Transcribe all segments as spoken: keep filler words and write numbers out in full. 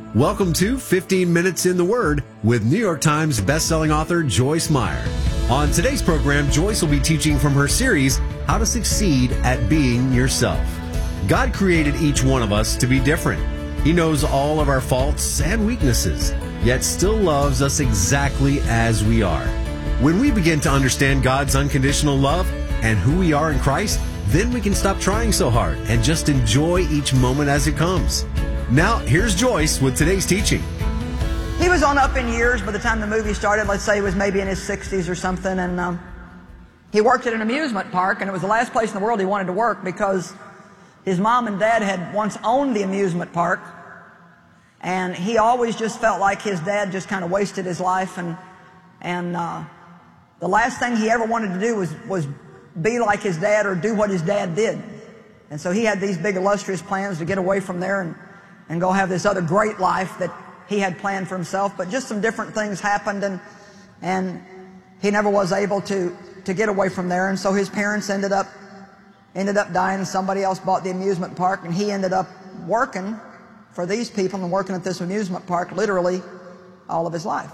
Welcome to fifteen minutes in the Word with New York Times bestselling author Joyce Meyer. On today's program, Joyce will be teaching from her series, How to Succeed at Being Yourself. God created each one of us to be different. He knows all of our faults and weaknesses, yet still loves us exactly as we are. When we begin to understand God's unconditional love and who we are in Christ, then we can stop trying so hard and just enjoy each moment as it comes. Now, here's Joyce with today's teaching. He was on up in years by the time the movie started. Let's say he was maybe in his sixties or something, and um, he worked at an amusement park, and it was the last place in the world he wanted to work because his mom and dad had once owned the amusement park, and he always just felt like his dad just kind of wasted his life, and and uh, the last thing he ever wanted to do was, was be like his dad or do what his dad did. And so he had these big illustrious plans to get away from there and and go have this other great life that he had planned for himself, but just some different things happened, and and he never was able to to get away from there. And so his parents ended up ended up dying. Somebody else bought the amusement park, and he ended up working for these people and working at this amusement park literally all of his life.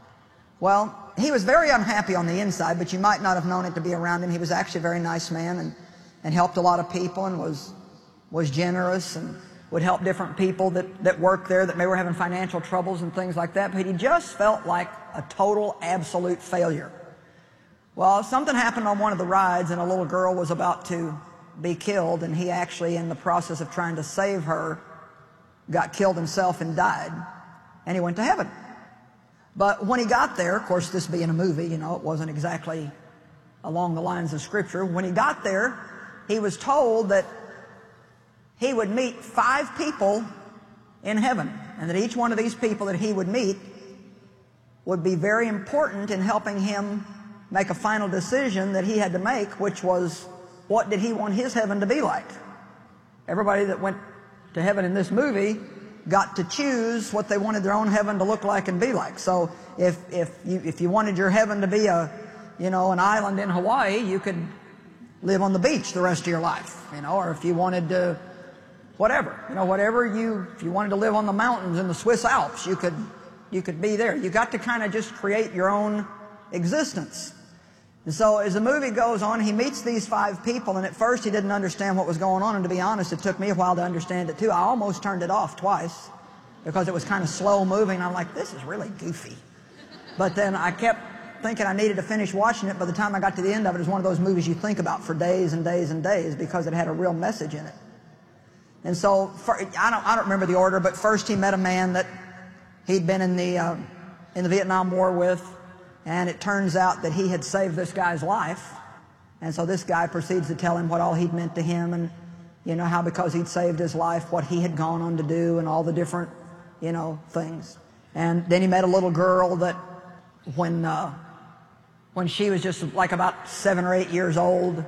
Well, he was very unhappy on the inside, but you might not have known it to be around him. He was actually a very nice man, and and helped a lot of people, and was was generous, and would help different people that, that worked there that maybe were having financial troubles and things like that, but he just felt like a total, absolute failure. Well, something happened on one of the rides, and a little girl was about to be killed, and he actually, in the process of trying to save her, got killed himself and died, and he went to heaven. But when he got there, of course, this being a movie, you know, it wasn't exactly along the lines of Scripture. When he got there, he was told that he would meet five people in heaven, and that each one of these people that he would meet would be very important in helping him make a final decision that he had to make, which was, what did he want his heaven to be like? Everybody that went to heaven in this movie got to choose what they wanted their own heaven to look like and be like. So if, if, you, if you wanted your heaven to be a, you know, an island in Hawaii, you could live on the beach the rest of your life, you know, or if you wanted to whatever, you know, whatever you, if you wanted to live on the mountains in the Swiss Alps, you could, you could be there. You got to kind of just create your own existence. And so as the movie goes on, he meets these five people, and at first he didn't understand what was going on, and to be honest, it took me a while to understand it too. I almost turned it off twice because it was kind of slow moving. I'm like, this is really goofy. But then I kept thinking I needed to finish watching it. By the time I got to the end of it, it was one of those movies you think about for days and days and days because it had a real message in it. And so, for, I don't, I don't remember the order, but first he met a man that he'd been in the, uh, in the Vietnam War with, and it turns out that he had saved this guy's life. And so this guy proceeds to tell him what all he'd meant to him, and, you know, how because he'd saved his life, what he had gone on to do, and all the different, you know, things. And then he met a little girl that when, uh, when she was just like about seven or eight years old,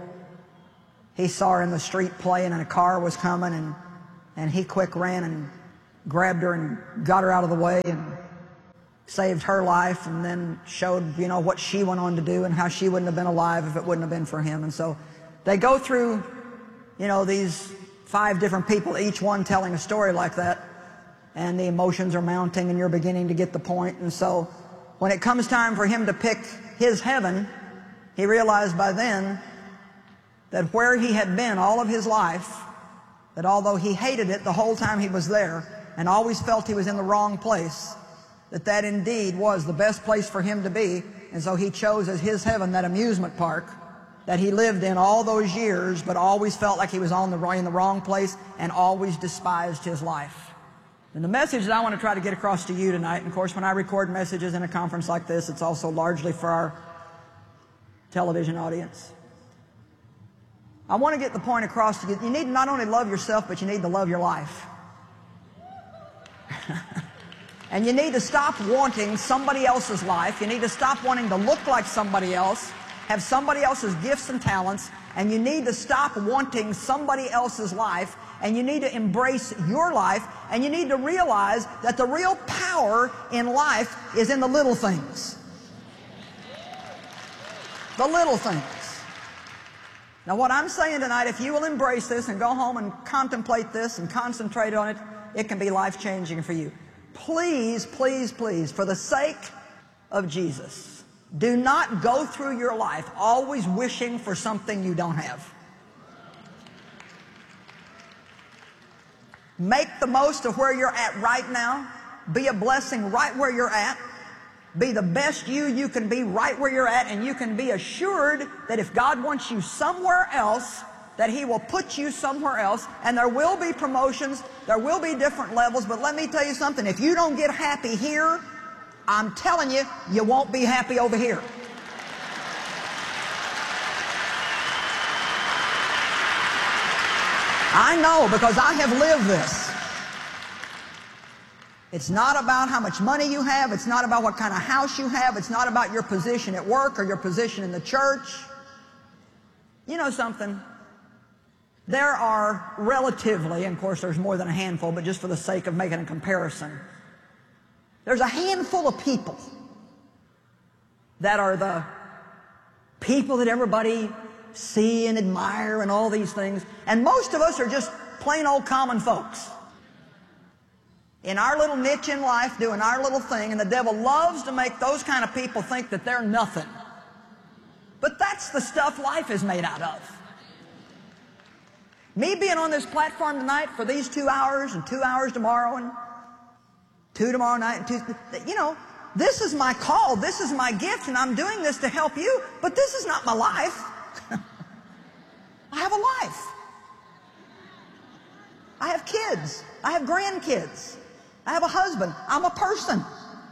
he saw her in the street playing, and a car was coming, and, and he quick ran and grabbed her and got her out of the way and saved her life, and then showed, you know, what she went on to do and how she wouldn't have been alive if it wouldn't have been for him. And so they go through, you know, these five different people, each one telling a story like that, and the emotions are mounting, and you're beginning to get the point. And so when it comes time for him to pick his heaven, he realized by then that where he had been all of his life, that although he hated it the whole time he was there and always felt he was in the wrong place, that that indeed was the best place for him to be. And so he chose as his heaven that amusement park that he lived in all those years, but always felt like he was on the, in the wrong place and always despised his life. And the message that I want to try to get across to you tonight, and of course when I record messages in a conference like this, it's also largely for our television audience. I want to get the point across to you. You need to not only love yourself, but you need to love your life. And you need to stop wanting somebody else's life. You need to stop wanting to look like somebody else, have somebody else's gifts and talents, and you need to stop wanting somebody else's life, and you need to embrace your life, and you need to realize that the real power in life is in the little things. The little things. Now what I'm saying tonight, if you will embrace this and go home and contemplate this and concentrate on it, it can be life-changing for you. please, please, please, for the sake of Jesus, do not go through your life always wishing for something you don't have. Make the most of where you're at right now. Be a blessing right where you're at. Be the best you you can be right where you're at, and you can be assured that if God wants you somewhere else, that He will put you somewhere else, and there will be promotions, there will be different levels, but let me tell you something, if you don't get happy here, I'm telling you, you won't be happy over here. I know, because I have lived this. It's not about how much money you have. It's not about what kind of house you have. It's not about your position at work or your position in the church. You know something? There are relatively, and of course there's more than a handful, but just for the sake of making a comparison, there's a handful of people that are the people that everybody see and admire and all these things. And most of us are just plain old common folks in our little niche in life, doing our little thing, and the devil loves to make those kind of people think that they're nothing. But that's the stuff life is made out of. Me being on this platform tonight for these two hours and two hours tomorrow and two tomorrow night and two, you know, this is my call, this is my gift, and I'm doing this to help you, but this is not my life. I have a life. I have kids. I have grandkids. I have a husband. I'm a person.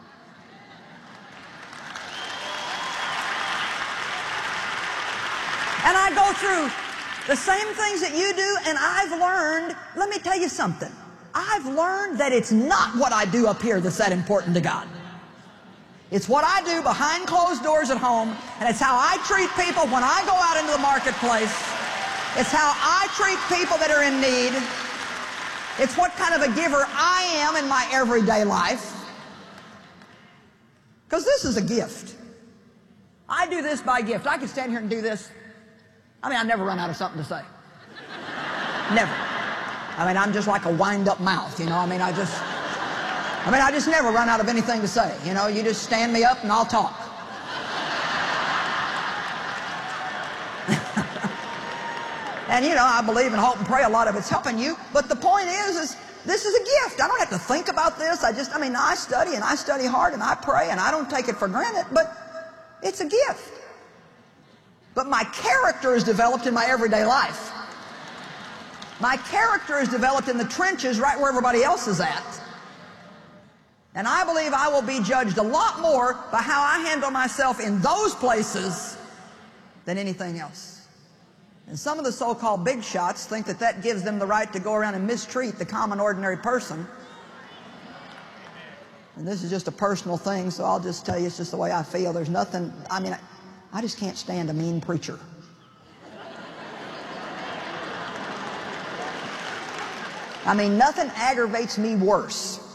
And I go through the same things that you do, and I've learned, let me tell you something. I've learned that it's not what I do up here that's that important to God. It's what I do behind closed doors at home, and it's how I treat people when I go out into the marketplace. It's how I treat people that are in need. It's what kind of a giver I am in my everyday life. Because this is a gift. I do this by gift. I could stand here and do this. I mean, I never run out of something to say. Never. I mean, I'm just like a wind-up mouth, you know. I mean, I just, I mean, I just never run out of anything to say. You know, you just stand me up and I'll talk. And, you know, I believe and hope and pray a lot of it's helping you. But the point is, is this is a gift. I don't have to think about this. I just, I mean, I study and I study hard and I pray and I don't take it for granted. But it's a gift. But my character is developed in my everyday life. My character is developed in the trenches right where everybody else is at. And I believe I will be judged a lot more by how I handle myself in those places than anything else. And some of the so-called big shots think that that gives them the right to go around and mistreat the common ordinary person. And this is just a personal thing, so I'll just tell you it's just the way I feel. There's nothing, I mean, I, I just can't stand a mean preacher. I mean, nothing aggravates me worse